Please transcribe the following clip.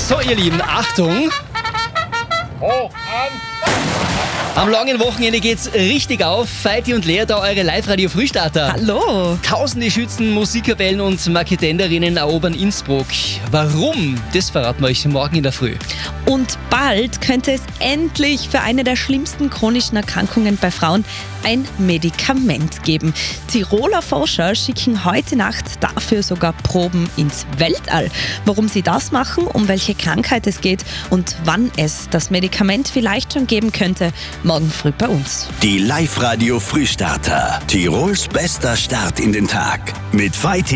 So, ihr Lieben, Achtung! Hoch an! Am langen Wochenende geht's richtig auf. Feiti und Lea, da eure Live-Radio-Frühstarter. Hallo! Tausende Schützen, Musikkapellen und Marketenderinnen erobern Innsbruck. Warum? Das verraten wir euch morgen in der Früh. Und bald könnte es endlich für eine der schlimmsten chronischen Erkrankungen bei Frauen ein Medikament geben. Tiroler Forscher schicken heute Nacht dafür sogar Proben ins Weltall. Warum sie das machen, um welche Krankheit es geht und wann es das Medikament vielleicht schon geben könnte, morgen früh bei uns. Die Live-Radio Frühstarter. Tirols bester Start in den Tag. Mit Feiti